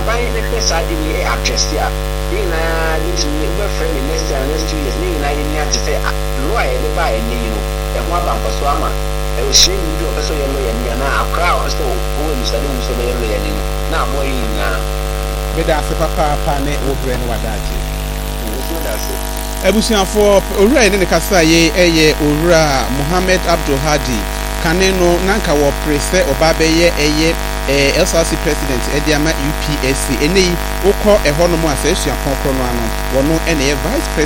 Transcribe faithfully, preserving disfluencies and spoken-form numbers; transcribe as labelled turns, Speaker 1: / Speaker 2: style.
Speaker 1: ban ne pesa di ni address ya ni na this we be friend next year next two years ni na ni ati say law e be ba e ni you e ho aba nko so ama e o shi ni do so ye lawyer ni na akra o so o ni so ni so be lawyer ni na boy na
Speaker 2: me da se papa pa ne o bre no wadaje
Speaker 1: so da se
Speaker 2: ebusiafo owura ene ne kasa ye eye owura Mohammed Abdul Hadi kaneno nanka wo prese obabeye eye eh L S R C president Ediama U P S C enei wokọ ehono mu asa esuapon kro no ano wono ene vice president